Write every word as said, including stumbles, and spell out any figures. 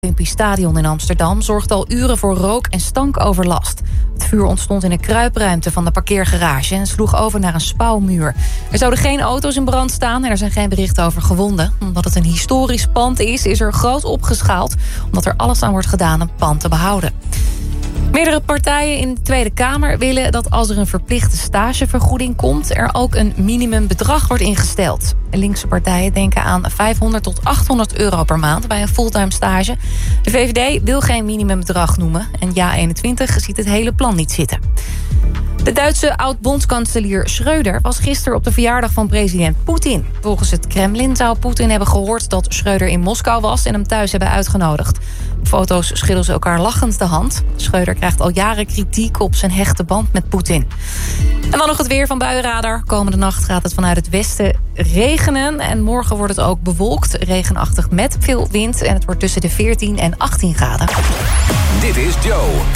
Olympisch Stadion in Amsterdam zorgt al uren voor rook- en stankoverlast. Het vuur ontstond in een kruipruimte van de parkeergarage en sloeg over naar een spouwmuur. Er zouden geen auto's in brand staan en er zijn geen berichten over gewonden. Omdat het een historisch pand is, is er groot opgeschaald, omdat er alles aan wordt gedaan het pand te behouden. Meerdere partijen in de Tweede Kamer willen dat als er een verplichte stagevergoeding komt, er ook een minimumbedrag wordt ingesteld. Linkse partijen denken aan vijfhonderd tot achthonderd euro per maand bij een fulltime stage. De V V D wil geen minimumbedrag noemen en Ja eenentwintig ziet het hele plan niet zitten. De Duitse oud-bondskanselier Schröder was gisteren op de verjaardag van president Poetin. Volgens het Kremlin zou Poetin hebben gehoord dat Schröder in Moskou was en hem thuis hebben uitgenodigd. Op foto's schudden ze elkaar lachend de hand. Schröder krijgt al jaren kritiek op zijn hechte band met Poetin. En dan nog het weer van Buienradar. Komende nacht gaat het vanuit het westen regenen. En morgen wordt het ook bewolkt, regenachtig met veel wind. En het wordt tussen de veertien en achttien graden. Dit is Joe,